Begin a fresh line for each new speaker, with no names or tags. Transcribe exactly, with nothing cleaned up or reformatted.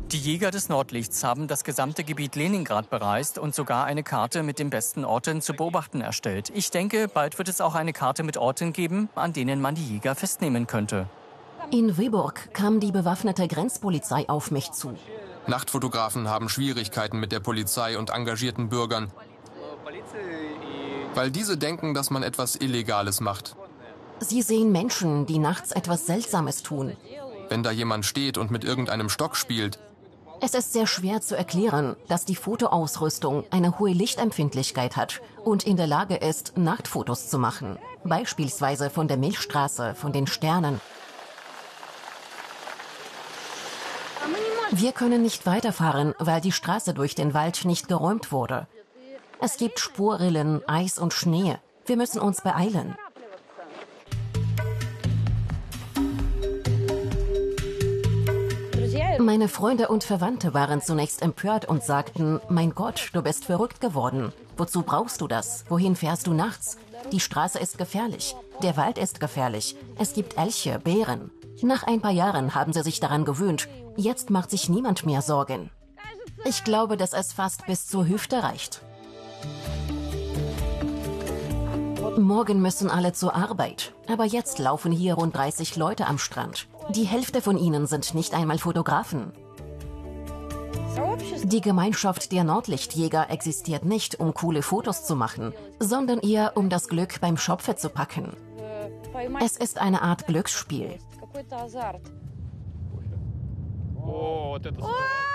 Die Jäger des Nordlichts haben das gesamte Gebiet Leningrad bereist und sogar eine Karte mit den besten Orten zu beobachten erstellt. Ich denke, bald wird es auch eine Karte mit Orten geben, an denen man die Jäger festnehmen könnte.
In Vyborg kam die bewaffnete Grenzpolizei auf mich zu.
Nachtfotografen haben Schwierigkeiten mit der Polizei und engagierten Bürgern, weil diese denken, dass man etwas Illegales macht.
Sie sehen Menschen, die nachts etwas Seltsames tun.
Wenn da jemand steht und mit irgendeinem Stock spielt.
Es ist sehr schwer zu erklären, dass die Fotoausrüstung eine hohe Lichtempfindlichkeit hat und in der Lage ist, Nachtfotos zu machen. Beispielsweise von der Milchstraße, von den Sternen. Wir können nicht weiterfahren, weil die Straße durch den Wald nicht geräumt wurde. Es gibt Spurrillen, Eis und Schnee. Wir müssen uns beeilen. Meine Freunde und Verwandte waren zunächst empört und sagten, mein Gott, du bist verrückt geworden. Wozu brauchst du das? Wohin fährst du nachts? Die Straße ist gefährlich. Der Wald ist gefährlich. Es gibt Elche, Bären. Nach ein paar Jahren haben sie sich daran gewöhnt. Jetzt macht sich niemand mehr Sorgen. Ich glaube, dass es fast bis zur Hüfte reicht. Morgen müssen alle zur Arbeit. Aber jetzt laufen hier rund dreißig Leute am Strand. Die Hälfte von ihnen sind nicht einmal Fotografen. Die Gemeinschaft der Nordlichtjäger existiert nicht, um coole Fotos zu machen, sondern eher, um das Glück beim Schopfe zu packen. Es ist eine Art Glücksspiel.
О, вот это...